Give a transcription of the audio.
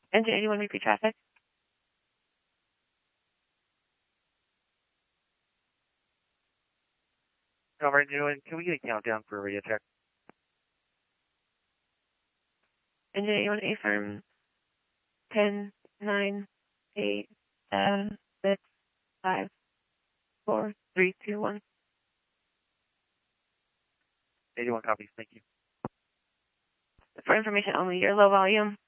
Engine 81, repeat traffic. Over, Engine 81, can we get a countdown for radio check? Engine 81, affirm. 10, 9, 8, 7, 6, 5, 4, 3, 2, 1. 81 copies, thank you. For information only, you're low volume.